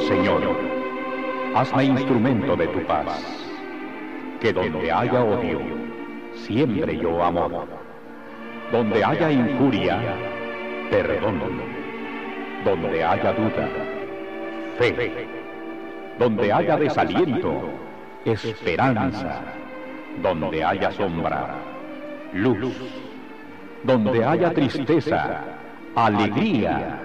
Señor, hazme instrumento de tu paz, que donde haya odio, siembre yo amor, donde haya injuria, perdón, donde haya duda, fe, donde haya desaliento, esperanza, donde haya sombra, luz, donde haya tristeza, alegría.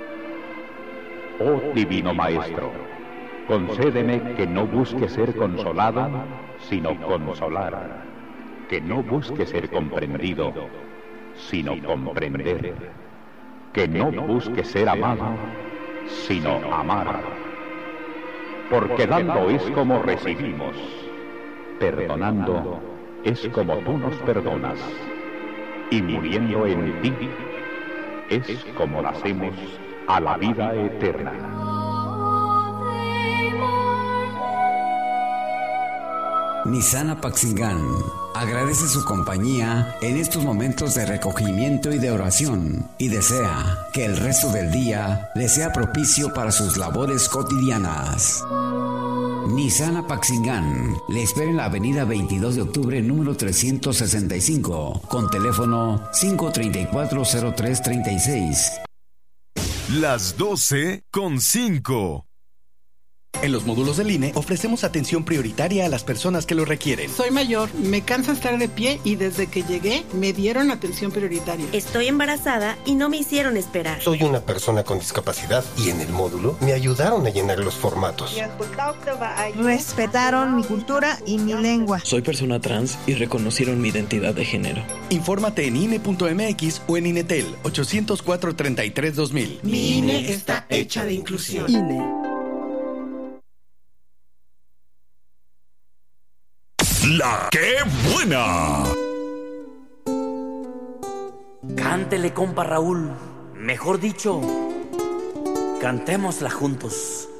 Oh Divino Maestro, concédeme que no busque ser consolado, sino consolar, que no busque ser comprendido, sino comprender, que no busque ser amado, sino amar, porque dando es como recibimos, perdonando es como tú nos perdonas, y muriendo en ti es como nacemos a la vida eterna. Nissan Apaxingán agradece su compañía en estos momentos de recogimiento y de oración y desea que el resto del día le sea propicio para sus labores cotidianas. Nissan Apaxingán le espera en la avenida 22 de octubre número 365 con teléfono 534-0336. Las 12:05. En los módulos del INE ofrecemos atención prioritaria a las personas que lo requieren. Soy mayor, me cansa estar de pie y desde que llegué me dieron atención prioritaria. Estoy embarazada y no me hicieron esperar. Soy una persona con discapacidad y en el módulo me ayudaron a llenar los formatos. Respetaron mi cultura y mi lengua. Soy persona trans y reconocieron mi identidad de género. Infórmate en INE.mx o en INETEL 804-33-2000. Mi INE está hecha de inclusión. INE. ¡La qué buena! Cántele, compa Raúl. Mejor dicho, cantémosla juntos.